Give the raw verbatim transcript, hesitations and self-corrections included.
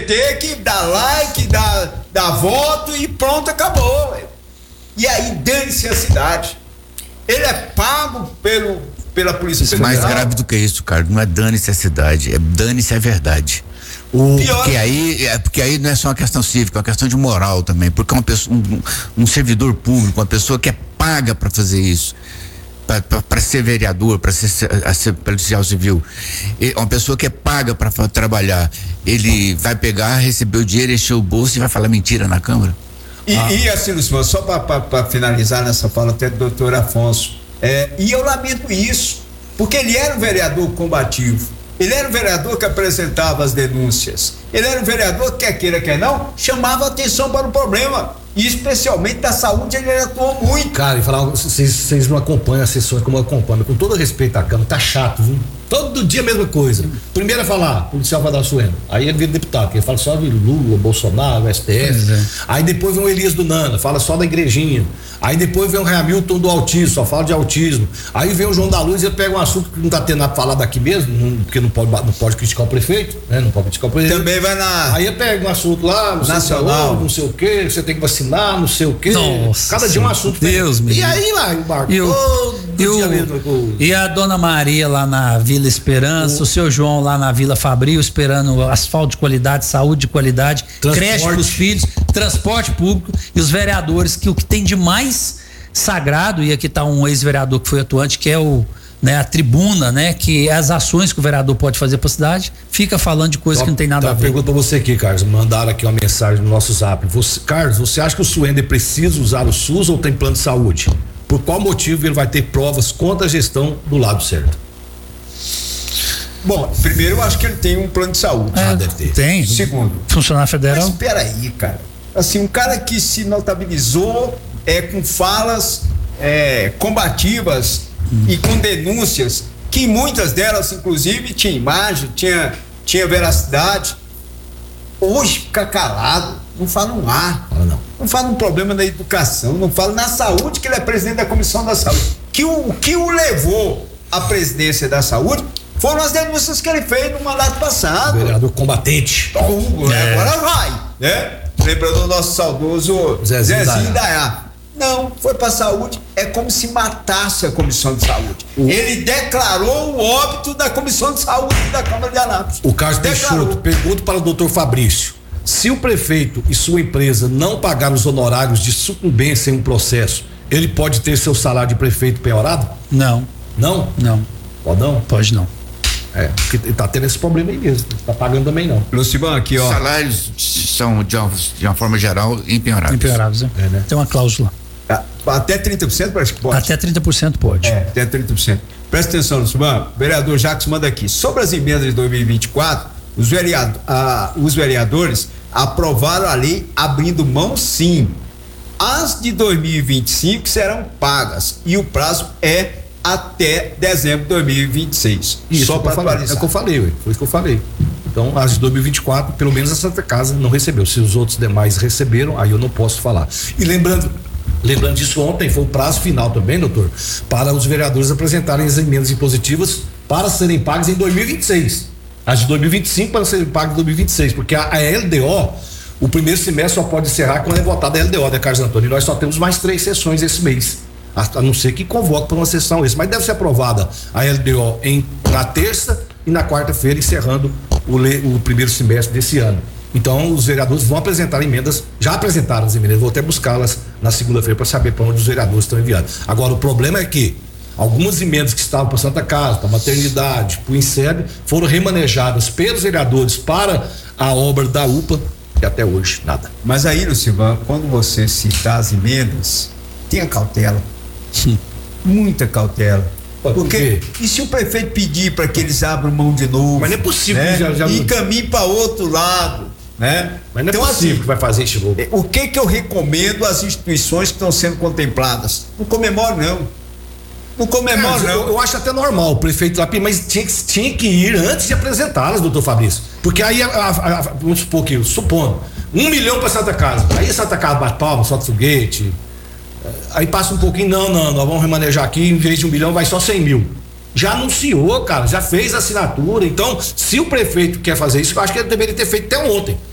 T que dá like, dá, dá voto e pronto, acabou. E aí dane-se a cidade. Ele é pago pelo, pela Polícia isso Federal. É mais grave do que isso, cara. Não é dane-se a cidade, é dane-se a verdade. O, porque, aí, é, porque aí não é só uma questão cívica, é uma questão de moral também. Porque uma pessoa, um, um servidor público, uma pessoa que é paga para fazer isso, para ser vereador, para ser, ser policial civil, e uma pessoa que é paga para trabalhar, ele vai pegar, receber o dinheiro, encher o bolso e vai falar mentira na Câmara? E, ah. e assim, Luciano, só para finalizar nessa fala até do doutor Afonso, é, e eu lamento isso, porque ele era um vereador combativo. Ele era um vereador que apresentava as denúncias. Ele era um vereador que, quer queira, quer não, chamava atenção para o problema. E especialmente da saúde, ele atuou muito. Cara, e falar, vocês não acompanham as sessões como eu acompanho. Com todo respeito à Câmara, tá chato, viu? Todo dia a mesma coisa. Primeiro a falar, policial vai dar sueno. Aí ele vira deputado, que ele fala só de Lula, Bolsonaro, S T F. É. Aí depois vem o Elias do Nana, fala só da igrejinha. Aí depois vem o Hamilton do autismo, só fala de autismo. Aí vem o João da Luz e ele pega um assunto que não tá tendo nada pra falar daqui mesmo, não, porque não pode, não pode criticar o prefeito, né? Não pode criticar o prefeito. Também vai na... Aí ele pega um assunto lá, não nacional, sei, não sei o quê, você tem que vacinar, não sei o quê. Nossa, cada dia um assunto. Deus me. E aí lá, o barco. E, o, e, o, mesmo, e a dona Maria lá na Vila Esperança, o, o seu João lá na Vila Fabril, esperando asfalto de qualidade, saúde de qualidade, creche para os filhos, transporte público, e os vereadores, que o que tem de mais sagrado, e aqui está um ex-vereador que foi atuante, que é o, né, a tribuna, né, que as ações que o vereador pode fazer para a cidade, fica falando de coisas Tô, que não tem nada tá, a ver. Pergunta para você aqui, Carlos, mandaram aqui uma mensagem no nosso zap. Você, Carlos, você acha que o Suender precisa usar o SUS ou tem plano de saúde? Por qual motivo ele vai ter provas contra a gestão do lado certo? Bom, primeiro eu acho que ele tem um plano de saúde. É, ah, deve ter. Tem. Segundo, funcionário federal. Mas espera aí, cara. Assim, um cara que se notabilizou é com falas é, combativas hum. e com denúncias, que muitas delas, inclusive, tinha imagem, tinha, tinha veracidade. Hoje fica calado, não fala um ar, fala não. não fala um problema da educação, não fala na saúde, que ele é presidente da Comissão da Saúde. Que o que o levou à presidência da Saúde foram as denúncias que ele fez no mandato passado. Vereador combatente. Oh, é. Agora vai, né? Lembrando o nosso saudoso Zezinho, Zezinho Dayá. Não, foi pra saúde, é como se matasse a Comissão de Saúde. O... Ele declarou o óbito da Comissão de Saúde da Câmara de Anápolis. O Carlos Peixoto, pergunto para o doutor Fabrício: se o prefeito e sua empresa não pagar os honorários de sucumbência em um processo, ele pode ter seu salário de prefeito penhorado? Não. Não? Não. Pode não? Pode não. É, porque tá tendo esse problema aí mesmo, tá pagando também não. Lucimão, aqui, ó. Os salários são, de uma, de uma forma geral, empenhoráveis. Empenhoráveis, é. É, né? Tem uma cláusula. Até trinta por cento parece que pode. Até trinta por cento pode. É, até trinta por cento. Presta atenção, Lucimão. Vereador Jacques manda aqui. Sobre as emendas de dois mil e vinte e quatro, os, vereado, ah, os vereadores aprovaram a lei abrindo mão, sim. As de dois mil e vinte e cinco serão pagas e o prazo é até dezembro de dois mil e vinte e seis. Isso, só para atualizar. É o que eu falei, ué. Foi isso que eu falei. Então, as de dois mil e vinte e quatro, pelo menos a Santa Casa não recebeu. Se os outros demais receberam, aí eu não posso falar. E lembrando, lembrando disso, ontem foi o prazo final também, doutor, para os vereadores apresentarem as emendas impositivas para serem pagas em dois mil e vinte e seis. As de dois mil e vinte e cinco para serem pagas em dois mil e vinte e seis, porque a, a L D O, o primeiro semestre só pode encerrar quando é votada a L D O, né, Carlos Antônio? E nós só temos mais três sessões esse mês. A não ser que convoque para uma sessão esse, mas deve ser aprovada a L D O em, na terça e na quarta-feira, encerrando o, o primeiro semestre desse ano. Então os vereadores vão apresentar emendas, já apresentaram as emendas, vou até buscá-las na segunda-feira para saber para onde os vereadores estão enviando. Agora o problema é que algumas emendas que estavam para Santa Casa, para maternidade, para o INSEB, foram remanejadas pelos vereadores para a obra da U P A e até hoje nada. Mas aí, Lucimão, quando você citar as emendas, tenha cautela. Sim. Muita cautela. Porque e se o prefeito pedir para que eles abram mão de novo? Mas não é possível, né? já, já... E caminhe para outro lado, né? Mas não é então, possível assim, que vai fazer esse jogo. O que que eu recomendo às instituições que estão sendo contempladas? Não comemore não. Não comemore não. Eu, eu acho até normal o prefeito lá, mas tinha que, tinha que ir antes de apresentá-las, doutor Fabrício. Porque aí, a, a, a, vamos supor que, supondo, um milhão para Santa Casa. Aí Santa Casa bate palma, solta foguete. Aí passa um pouquinho, não, não, nós vamos remanejar aqui, em vez de um milhão vai só cem mil. Já anunciou, cara, já fez a assinatura. Então, se o prefeito quer fazer isso, eu acho que ele deveria ter feito até ontem.